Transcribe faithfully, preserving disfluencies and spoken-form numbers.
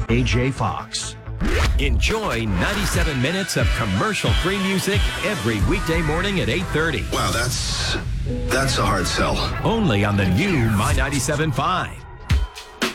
A J Fox. Enjoy ninety-seven minutes of commercial-free music every weekday morning at eight thirty. Wow, that's that's a hard sell. Only on the new My ninety-seven point five.